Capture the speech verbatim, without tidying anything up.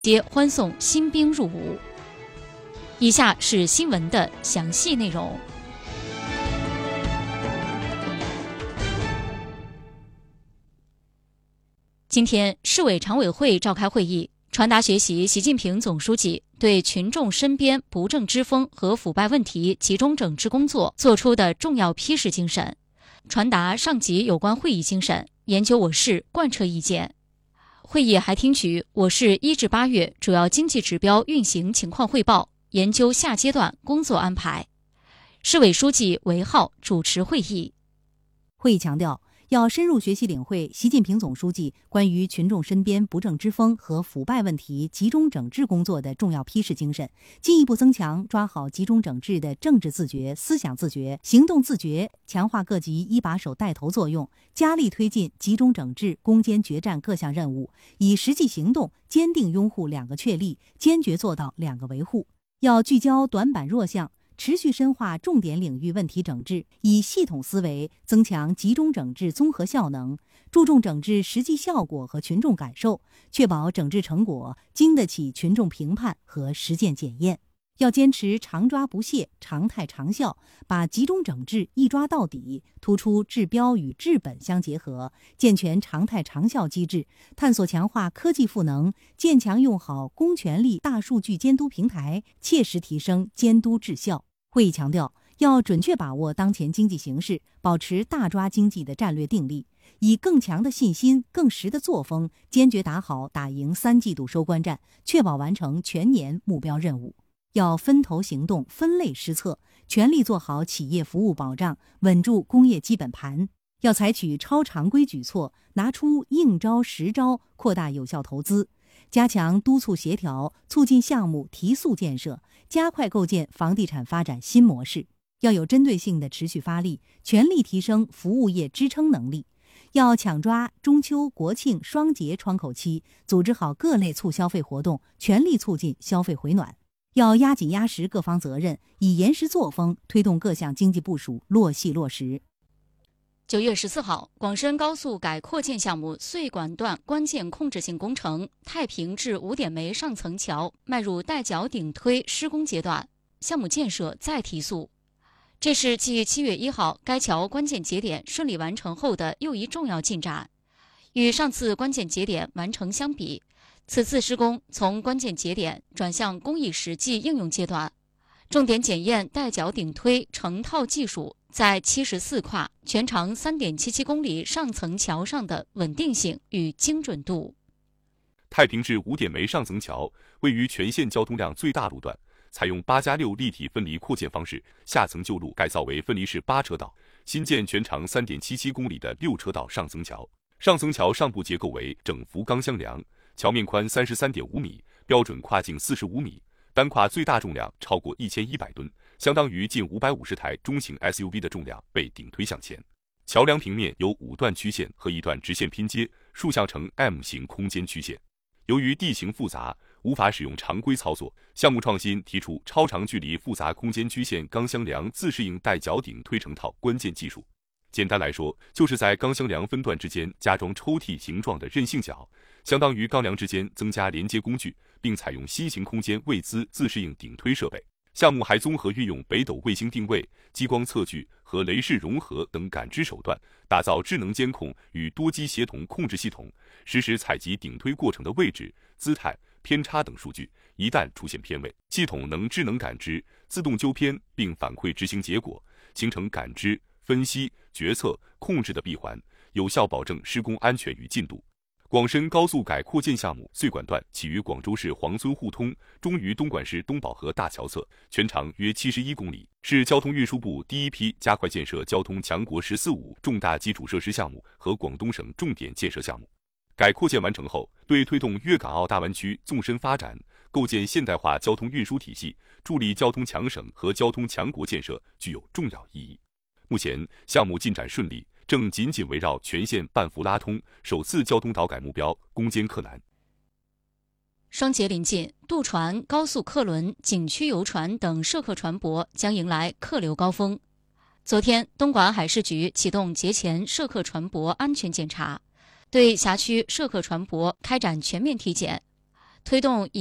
接欢送新兵入伍。以下是新闻的详细内容。今天，市委常委会召开会议，传达学习习近平总书记对群众身边不正之风和腐败问题集中整治工作作出的重要批示精神，传达上级有关会议精神，研究我市贯彻意见。会议还听取我市一至八月主要经济指标运行情况汇报，研究下阶段工作安排。市委书记韦浩主持会议。 会议强调，要深入学习领会习近平总书记关于群众身边不正之风和腐败问题集中整治工作的重要批示精神，进一步增强抓好集中整治的政治自觉、思想自觉、行动自觉，强化各级一把手带头作用，加力推进集中整治攻坚决战各项任务，以实际行动坚定拥护两个确立，坚决做到两个维护。要聚焦短板弱项，持续深化重点领域问题整治，以系统思维增强集中整治综合效能，注重整治实际效果和群众感受，确保整治成果经得起群众评判和实践检验。要坚持常抓不懈、常态常效，把集中整治一抓到底，突出治标与治本相结合，健全常态常效机制，探索强化科技赋能，坚强用好公权力大数据监督平台，切实提升监督治效。会议强调，要准确把握当前经济形势，保持大抓经济的战略定力，以更强的信心、更实的作风，坚决打好打赢三季度收官战，确保完成全年目标任务。要分头行动、分类施策，全力做好企业服务保障，稳住工业基本盘。要采取超常规举措，拿出硬招实招，扩大有效投资，加强督促协调，促进项目提速建设，加快构建房地产发展新模式。要有针对性的持续发力，全力提升服务业支撑能力。要抢抓中秋、国庆双节窗口期，组织好各类促消费活动，全力促进消费回暖。要压紧压实各方责任，以严实作风推动各项经济部署落细落实。 九月十四号，广深高速改扩建项目穗管段关键控制性工程太平至五点梅上层桥迈入带脚顶推施工阶段，项目建设再提速。这是继七月一号该桥关键节点顺利完成后的又一重要进展。与上次关键节点完成相比，此次施工从关键节点转向工艺实际应用阶段，重点检验带脚顶推成套技术在七十四跨全长 三点七七公里上层桥上的稳定性与精准度。 太平至五点梅上层桥位于全线交通量最大路段，采用八加六立体分离扩建方式，下层旧路改造为分离式八车道，新建全长 三点七七公里的六车道上层桥。上层桥上部结构为整幅钢箱梁，桥面宽 三十三点五米，标准跨径四十五米，单跨最大重量超过一千一百吨，相当于近五百五十台中型 S U V 的重量被顶推向前。桥梁平面由五段曲线和一段直线拼接，竖向成 M 型空间曲线。由于地形复杂，无法使用常规操作，项目创新提出超长距离复杂空间曲线钢箱梁自适应带脚顶推成套关键技术。简单来说，就是在钢箱梁分段之间加装抽屉形状的韧性角，相当于钢梁之间增加连接工具，并采用新型空间位姿自适应顶推设备。项目还综合运用北斗卫星定位、激光测距和雷士融合等感知手段，打造智能监控与多机协同控制系统，实时采集顶推过程的位置、姿态、偏差等数据。一旦出现偏位，系统能智能感知，自动纠偏并反馈执行结果，形成感知、分析、决策、控制的闭环，有效保证施工安全与进度。广深高速改扩建项目穗管段起于广州市黄村互通，终于东莞市东宝河大桥侧，全长约七十一公里，是交通运输部第一批加快建设交通强国“十四五”重大基础设施项目和广东省重点建设项目。改扩建完成后，对推动粤港澳大湾区纵深发展、构建现代化交通运输体系、助力交通强省和交通强国建设具有重要意义。目前项目进展顺利，正紧紧围绕全线半幅拉通、首次交通导改目标攻坚克难。 双节临近，渡船、高速客轮、景区游船等涉客船舶将迎来客流高峰。昨天，东莞海事局启动节前涉客船舶安全检查，对辖区涉客船舶开展全面体检。 推动